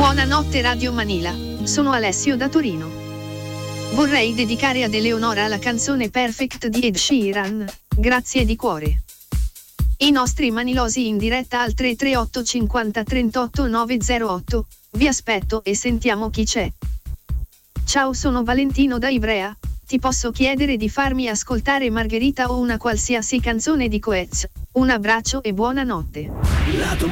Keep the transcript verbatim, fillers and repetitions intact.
Buonanotte Radio Manila, sono Alessio da Torino. Vorrei dedicare ad Eleonora la canzone Perfect di Ed Sheeran, grazie di cuore. I nostri manilosi in diretta al tre tre otto cinquanta trentotto novecentotto, vi aspetto e sentiamo chi c'è. Ciao, sono Valentino da Ivrea, ti posso chiedere di farmi ascoltare Margherita o una qualsiasi canzone di Coez. Un abbraccio e buonanotte.